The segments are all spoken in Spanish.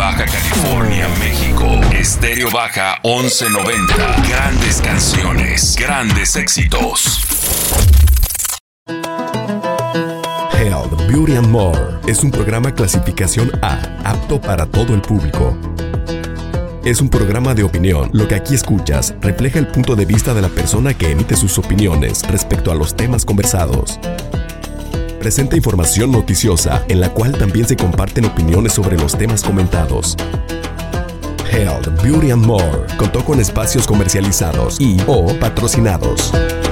Baja California, México. Estéreo Baja 1190. Grandes canciones, grandes éxitos. Health, Beauty and More es un programa clasificación A, apto para todo el público. Es un programa de opinión. Lo que aquí escuchas refleja el punto de vista de la persona que emite sus opiniones respecto a los temas conversados. Presenta información noticiosa en la cual también se comparten opiniones sobre los temas comentados. Health, Beauty and More contó con espacios comercializados y o patrocinados.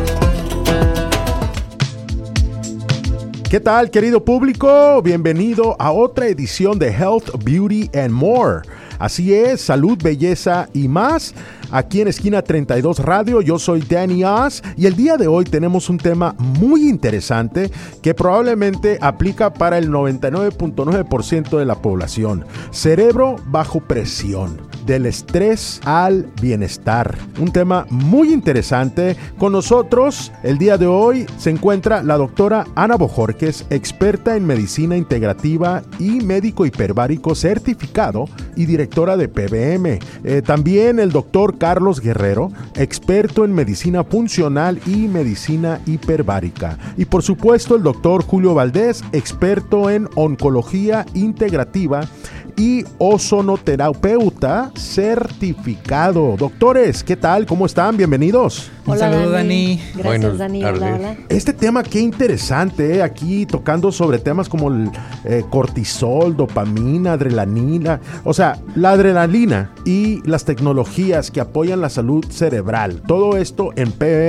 ¿Qué tal, querido público? Bienvenido a otra edición de Health, Beauty and More. Así es, salud, belleza y más. Aquí en Esquina 32 Radio, yo soy Danny Oz y el día de hoy tenemos un tema muy interesante que probablemente aplica para el 99.9% de la población. Cerebro bajo presión, del estrés al bienestar. Un tema muy interesante. Con nosotros el día de hoy se encuentra la doctora Ana Bojorquez, experta en medicina integrativa y médico hiperbárico certificado y directora de PBM. También el doctor Carlos Guerrero, experto en medicina funcional y medicina hiperbárica. Y por supuesto el doctor Julio Valdés, experto en oncología integrativa y ozonoterapeuta certificado. Doctores, ¿qué tal? ¿Cómo están? Bienvenidos. Un saludo, Dani. Gracias, Dani. Hola. Este tema, qué interesante, aquí tocando sobre temas como el cortisol, dopamina, adrenalina. O sea, la adrenalina y las tecnologías que apoyan la salud cerebral. Todo esto en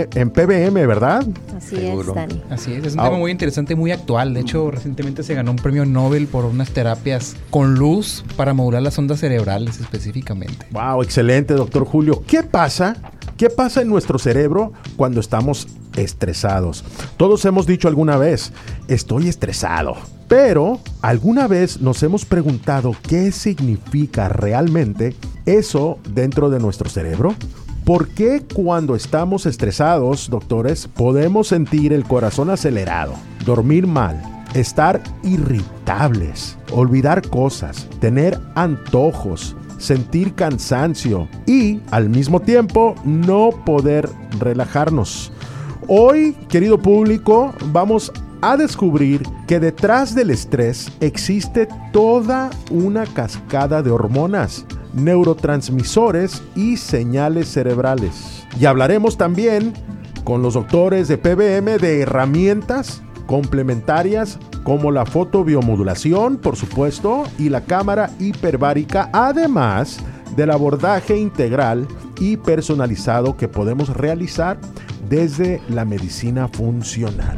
PBM, ¿verdad? Así es, Dani. Así es un tema muy interesante, muy actual. De hecho, recientemente se ganó un premio Nobel por unas terapias con luz para modular las ondas cerebrales específicamente. Wow, excelente, doctor Julio. ¿Qué pasa en nuestro cerebro cuando estamos estresados? Todos hemos dicho alguna vez, estoy estresado. Pero, ¿alguna vez nos hemos preguntado qué significa realmente eso dentro de nuestro cerebro? ¿Por qué cuando estamos estresados, doctores, podemos sentir el corazón acelerado, dormir mal, estar irritables, olvidar cosas, tener antojos, sentir cansancio y al mismo tiempo no poder relajarnos? Hoy, querido público, vamos a descubrir que detrás del estrés existe toda una cascada de hormonas, neurotransmisores y señales cerebrales. Y hablaremos también con los doctores de PBM de herramientas complementarias como la fotobiomodulación, por supuesto, y la cámara hiperbárica, además del abordaje integral y personalizado que podemos realizar desde la medicina funcional.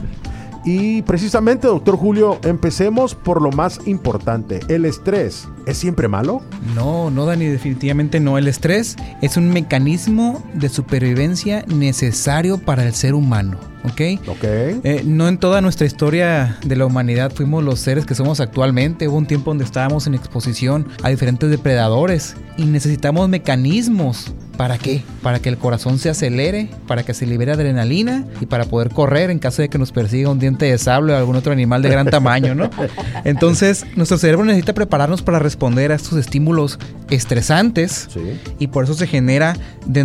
Y precisamente, doctor Julio, empecemos por lo más importante. ¿El estrés es siempre malo? No, Dani, definitivamente no. El estrés es un mecanismo de supervivencia necesario para el ser humano. ¿Ok? No en toda nuestra historia de la humanidad fuimos los seres que somos actualmente. Hubo un tiempo donde estábamos en exposición a diferentes depredadores y necesitamos mecanismos. ¿Para qué? Para que el corazón se acelere, para que se libere adrenalina y para poder correr en caso de que nos persiga un diente de sable o algún otro animal de gran tamaño, ¿no? Entonces, nuestro cerebro necesita prepararnos para responder a estos estímulos estresantes. Sí. Y por eso se genera